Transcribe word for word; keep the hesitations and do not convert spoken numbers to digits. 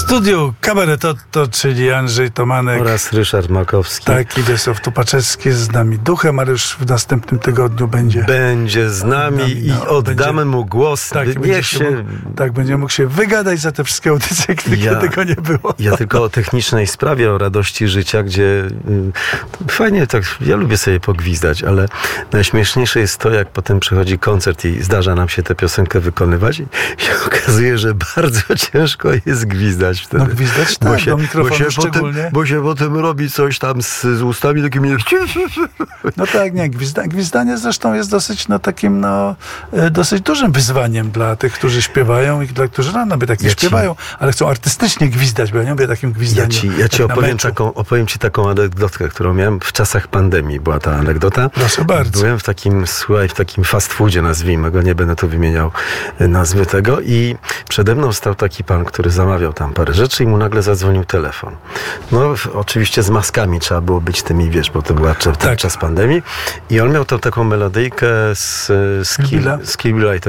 studiu Kabaretotto, czyli Andrzej Tomanek oraz Ryszard Makowski. Tak, i Wiesław Tupaczewski jest z nami duchem, ale już w następnym tygodniu będzie. Będzie z nami, nami i no, oddamy będzie, mu głos. Tak, niech się... Mógł, tak, będzie mógł się wygadać za te wszystkie audycje, gdy ja, tego nie było. Ja tylko o technicznej sprawie, o radości życia, gdzie y, fajnie, tak, ja lubię sobie pogwizdać, ale najśmieszniejsze jest to, jak potem przychodzi koncert i zdarza nam się tę piosenkę wykonywać i się okazuje, że bardzo ciężko jest gwizdać wtedy. No gwizdać tak, bo się, do mikrofonu bo się szczególnie. Potem, bo się potem robi coś tam z, z ustami takimi... No tak, nie, gwizda, gwizdanie zresztą jest dosyć, no takim, no, dosyć dużym wyzwaniem dla tych, którzy śpiewają i dla którzy no, by tak nie ja śpiewają, ci... ale chcą artystycznie gwizdać, bo ja nie lubię takim gwizdaniu. Ja ci, ja ci tak opowiem, taką, opowiem ci taką anegdotkę, którą miałem w czasach pandemii. Była ta anegdota. Proszę bardzo. Byłem w takim, słuchaj, w takim fast foodzie, nazwijmy go, nie będę tu wymieniał nazwy tego, i przede mną stał taki pan, który zamawiał tam parę rzeczy i mu nagle zadzwonił telefon. No oczywiście z maskami trzeba było być tymi, wiesz, bo to była tak. czas pandemii i on miał tam taką melodyjkę z, z, Kill, z Kill